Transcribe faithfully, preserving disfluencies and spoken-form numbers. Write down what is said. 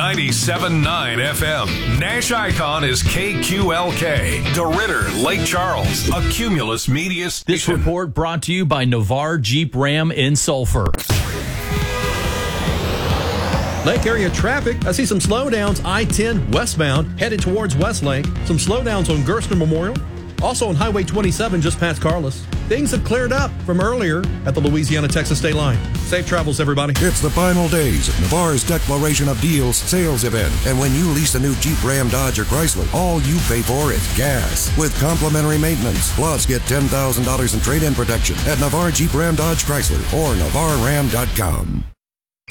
ninety-seven point nine F M. Nash Icon is K Q L K. DeRidder, Lake Charles, a Cumulus Media station. This report brought to you by Navarre Jeep Ram in Sulphur. Lake area traffic. I see some slowdowns. I ten westbound headed towards Westlake. Some slowdowns on Gerstner Memorial. Also on Highway twenty-seven just past Carlos. Things have cleared up from earlier at the Louisiana-Texas state line. Safe travels, everybody. It's the final days of Navarre's Declaration of Deals sales event. And when you lease a new Jeep, Ram, Dodge, or Chrysler, all you pay for is gas with complimentary maintenance. Plus, get ten thousand dollars in trade-in protection at Navarre Jeep, Ram, Dodge, Chrysler or Navarre Ram dot com.